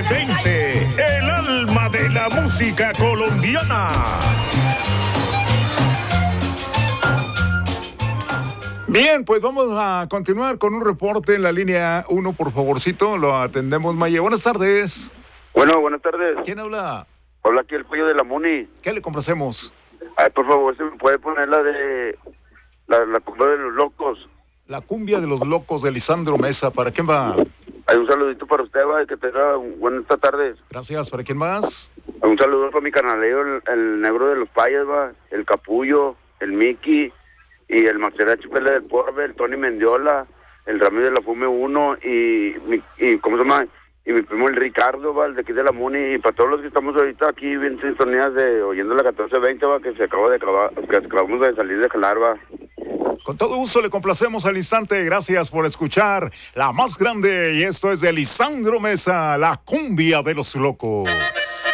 1420, el alma de la música colombiana. Bien, pues vamos a continuar con un reporte en la línea 1, por favorcito, lo atendemos, Maye. Buenas tardes. Bueno, buenas tardes. ¿Quién habla? Habla aquí el pollo de la Muni. ¿Qué le complacemos? Ay, por favor, ¿se me puede poner la de la cumbia de los locos? La cumbia de los locos de Lisandro Mesa. ¿Para quién va? Hay un saludito para usted, va, y que tenga buenas tardes. Gracias. ¿Para quién más? Un saludo para mi canaleo, el negro de los payas, va, el Capullo, el Mickey, y el Maxerachi Pele del Porbe, el Tony Mendiola, el Ramírez de la Fume 1, y ¿cómo se llama? Y mi primo el Ricardo, va, el de aquí de la Muni, y para todos los que estamos ahorita aquí bien sintonias de oyendo la 1420, va, que acabamos de salir de jalar, va. Con todo gusto le complacemos al instante. Gracias por escuchar la más grande, y esto es de Lisandro Mesa, la cumbia de los locos.